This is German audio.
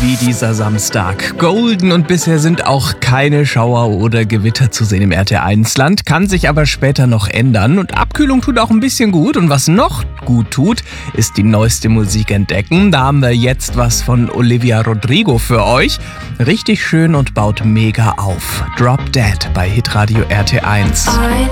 wie dieser Samstag. Golden und bisher sind auch keine Schauer oder Gewitter zu sehen im RTL-Land, kann sich aber später noch ändern und Abkühlung tut auch ein bisschen gut und was noch gut tut, ist die neueste Musik entdecken. Da haben wir jetzt was von Olivia Rodrigo für euch. Richtig schön und baut mega auf. Drop Dead bei Hitradio RT1. I